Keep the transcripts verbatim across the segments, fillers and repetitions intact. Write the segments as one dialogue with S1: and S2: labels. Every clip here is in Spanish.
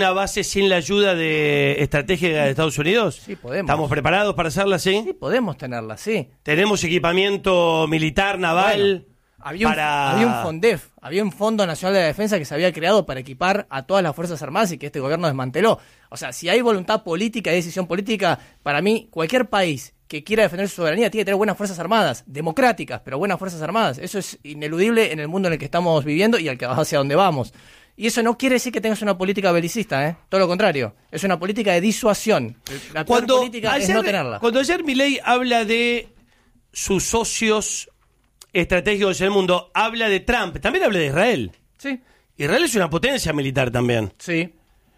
S1: ¿Una base sin la ayuda de estratégica de Estados Unidos?
S2: Sí, podemos.
S1: ¿Estamos preparados para hacerla, sí?
S2: Sí, podemos tenerla, sí.
S1: ¿Tenemos equipamiento militar, naval?
S2: Bueno, había, un,
S1: para...
S2: había un FONDEF, había un Fondo Nacional de la Defensa que se había creado para equipar a todas las Fuerzas Armadas y que este gobierno desmanteló. O sea, si hay voluntad política y decisión política, para mí, cualquier país que quiera defender su soberanía tiene que tener buenas Fuerzas Armadas, democráticas, pero buenas Fuerzas Armadas. Eso es ineludible en el mundo en el que estamos viviendo y al que hacia donde vamos. Y eso no quiere decir que tengas una política belicista, ¿eh? Todo lo contrario. Es una política de disuasión. La peor
S1: Cuando
S2: política
S1: ayer,
S2: es no tenerla.
S1: Cuando ayer Milei habla de sus socios estratégicos en el mundo, habla de Trump, también habla de Israel.
S2: Sí.
S1: Israel es una potencia militar también.
S2: Sí.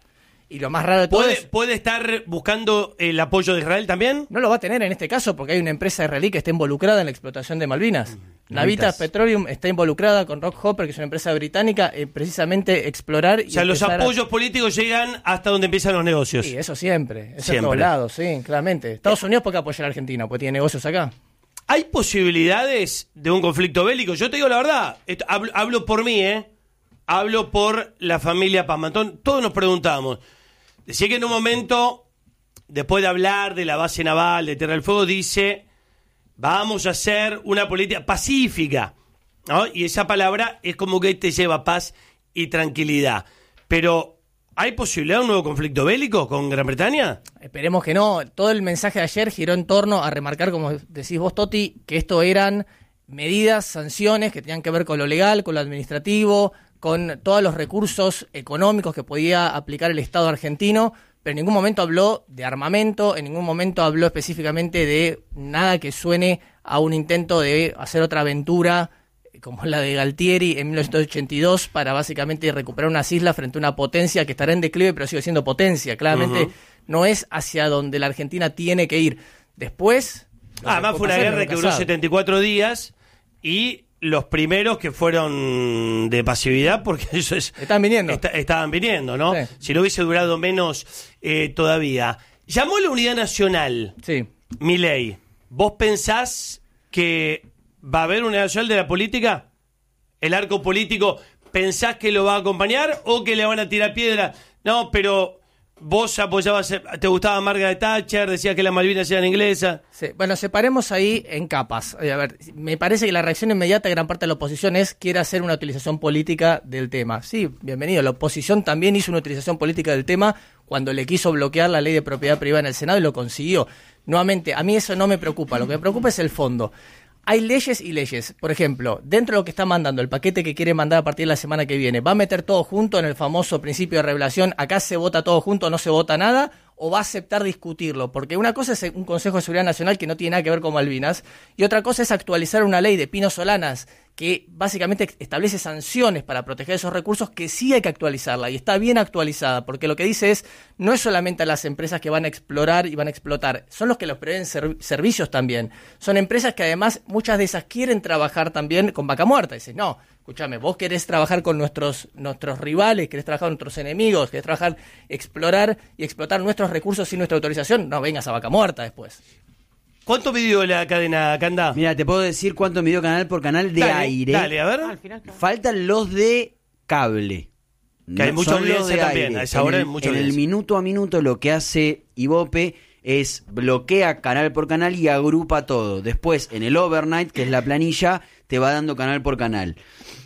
S2: Y lo más raro de todo
S1: ¿Puede,
S2: es...
S1: ¿Puede estar buscando el apoyo de Israel también?
S2: No lo va a tener en este caso porque hay una empresa israelí que está involucrada en la explotación de Malvinas. Mm, Navitas Petroleum está involucrada con Rockhopper, que es una empresa británica, en precisamente explorar... Y
S1: o sea, los apoyos
S2: a... políticos
S1: llegan hasta donde empiezan los negocios.
S2: Sí, eso siempre. Eso
S1: siempre.
S2: en todos lados, sí, claramente. Estados Unidos puede apoyar a Argentina, porque tiene negocios acá.
S1: ¿Hay posibilidades de un conflicto bélico? Yo te digo la verdad, esto, hablo, hablo por mí, ¿eh? Hablo por la familia Pazman. Todos nos preguntamos. Decía que en un momento, después de hablar de la base naval, de Tierra del Fuego, dice, vamos a hacer una política pacífica, ¿no? Y esa palabra es como que te lleva paz y tranquilidad. Pero, ¿hay posibilidad de un nuevo conflicto bélico con Gran Bretaña?
S2: Esperemos que no. Todo el mensaje de ayer giró en torno a remarcar, como decís vos, Toti, que esto eran medidas, sanciones que tenían que ver con lo legal, con lo administrativo, con todos los recursos económicos que podía aplicar el Estado argentino, pero en ningún momento habló de armamento, en ningún momento habló específicamente de nada que suene a un intento de hacer otra aventura como la de Galtieri en mil novecientos ochenta y dos para básicamente recuperar unas islas frente a una potencia que estará en declive pero sigue siendo potencia. Claramente uh-huh. no es hacia donde la Argentina tiene que ir. Después...
S1: Ah, además fue una guerra que duró setenta y cuatro días y... los primeros que fueron de pasividad, porque eso es...
S2: Están viniendo.
S1: Está, estaban viniendo, ¿no?
S2: Sí.
S1: Si no hubiese durado menos eh, todavía. Llamó la Unidad Nacional,
S2: sí.
S1: Milei. ¿Vos pensás que va a haber Unidad Nacional de la política? ¿El arco político pensás que lo va a acompañar o que le van a tirar piedra? No, pero... Vos apoyabas, te gustaba Margaret Thatcher, decías que las Malvinas eran inglesas.
S2: Sí, bueno, separemos ahí en capas. A ver, me parece que la reacción inmediata de gran parte de la oposición es quiere hacer una utilización política del tema. Sí, bienvenido. La oposición también hizo una utilización política del tema cuando le quiso bloquear la ley de propiedad privada en el Senado y lo consiguió. Nuevamente, a mí eso no me preocupa. Lo que me preocupa es el fondo. Hay leyes y leyes. Por ejemplo, dentro de lo que está mandando, el paquete que quiere mandar a partir de la semana que viene, ¿va a meter todo junto en el famoso principio de revelación? ¿Acá se vota todo junto o no se vota nada? ¿O va a aceptar discutirlo? Porque una cosa es un Consejo de Seguridad Nacional que no tiene nada que ver con Malvinas, y otra cosa es actualizar una ley de Pino Solanas que básicamente establece sanciones para proteger esos recursos, que sí hay que actualizarla, y está bien actualizada, porque lo que dice es, no es solamente a las empresas que van a explorar y van a explotar, son los que los prevén ser- servicios también. Son empresas que además, muchas de esas quieren trabajar también con vaca muerta. Dices, no, escúchame, vos querés trabajar con nuestros, nuestros rivales, querés trabajar con nuestros enemigos, querés trabajar, explorar y explotar nuestros recursos sin nuestra autorización, no vengas a vaca muerta después.
S1: ¿Cuánto midió la cadena, Candá?
S3: Mira, te puedo decir cuánto midió canal por canal de
S1: dale,
S3: aire.
S1: Dale, a ver.
S4: Ah, al final, claro.
S3: Faltan los de cable.
S1: Que hay mucha
S3: son los
S1: audiencia
S3: de
S1: también,
S3: aire.
S1: a esa hora
S3: en
S1: hay
S3: el,
S1: mucha
S3: en el
S1: audiencia.
S3: minuto a minuto lo que hace Ibope es bloquea canal por canal y agrupa todo. Después, en el overnight, que es la planilla, te va dando canal por canal.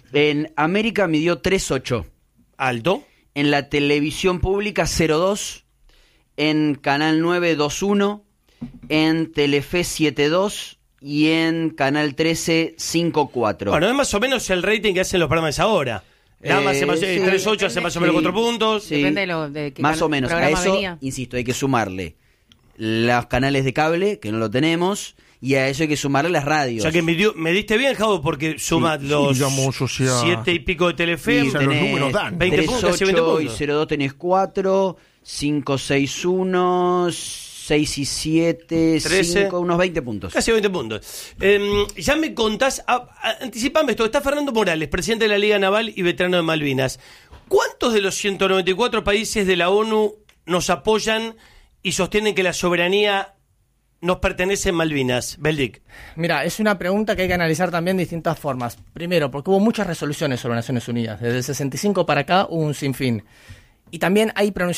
S3: En América midió tres ocho.
S1: ¿Alto?
S3: En la televisión pública cero dos. En Canal nueve dos uno. En Telefe siete dos. Y en Canal trece cinco cuatro.
S1: Bueno, es más o menos el rating que hacen los programas ahora. Nada más
S3: Eh,
S1: hace más,
S3: sí.
S1: tres ocho hace más o menos
S3: Sí.
S1: cuatro puntos.
S3: Sí.
S4: Depende de lo de qué
S3: Más
S4: can-
S3: o menos. A
S4: programa
S3: eso,
S4: venía.
S3: insisto, hay que sumarle los canales de cable, que no lo tenemos, y a eso hay que sumarle las radios.
S1: O sea que me, dio, me diste bien, Javo, porque suma
S5: Sí,
S1: los
S5: sí, digamos, o sea-
S1: siete y pico de Telefe.
S5: Sí, o sea, los números dan.
S1: veinte
S3: tres
S1: puntos, casi veinte
S3: ocho y
S1: puntos.
S3: cero dos tenés cuatro, cinco seis uno, seis y siete,
S1: trece.
S3: cinco, unos veinte puntos.
S1: Casi veinte puntos. Eh, ya me contás, ah, ah, anticipame esto, está Fernando Morales, presidente de la Liga Naval y veterano de Malvinas. ¿Cuántos de los ciento noventa y cuatro países de la ONU nos apoyan y sostienen que la soberanía nos pertenece en Malvinas? Beldic.
S2: Mira, es una pregunta que hay que analizar también de distintas formas. Primero, porque hubo muchas resoluciones sobre Naciones Unidas. Desde el sesenta y cinco para acá hubo un sinfín. y también hay